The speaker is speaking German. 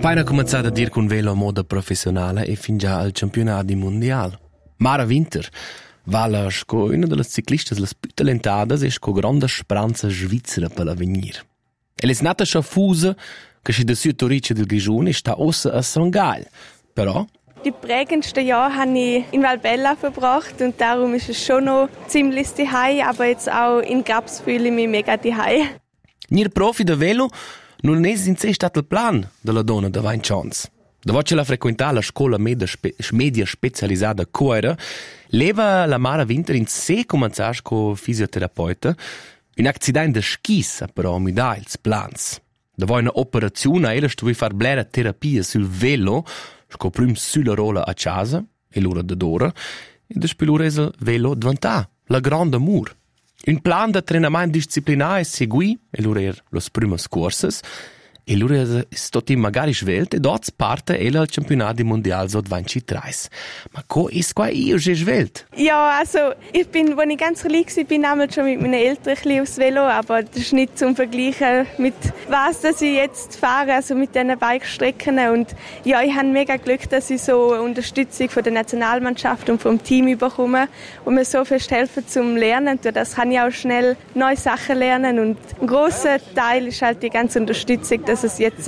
Appena cominciato a dir con velo a moda professionale e fin già al campionato mondiale. Mara Winter vala sco una delle ciclistas las più talentadas e sco grande speranza svizzera per l'avenir. E les nata schafusa che si da Südtorice del Grigione sta ossa a Sangal. Però die prägendsten Jahre habe ich in Valbella verbracht und darum ist es schon noch ziemlich daheim, aber jetzt auch in Gabs fühle ich mich mega daheim. Nir profi da velo non è in sé stato il plan della donna da Vain Chance. Dopo che la frequentava la scuola media specializzata Coira, leva la Mara Winter in sé cominciare come fisioterapeuta. Un accidente de skis ha però mi dà ils plans. Dopo una operazione ella stuvi far blera terapia sul velo, sco prim sulla rola a casa, e l'ora da d'ora, e despi l'ora es il velo diventà la grande amor. Un plan de treinament disciplinare seguì, e l'ora er los primas curses, e l'ora es tot magari svelt, e dots parte ella al campionato mondiale so 23. Ma co is qua io je svelt? Ja, also ich bin, als ich ganz klein war, bin damals schon mit meinen Eltern ein bisschen aufs Velo, aber das ist nicht zum Vergleichen mit was, dass ich jetzt fahre, also mit diesen Bikestrecken. Und ja, ich habe mega Glück, dass ich so Unterstützung von der Nationalmannschaft und vom Team bekomme und mir so fest helfen zum Lernen. Durch das kann ich auch schnell neue Sachen lernen und ein grosser Teil ist halt die ganze Unterstützung, dass es jetzt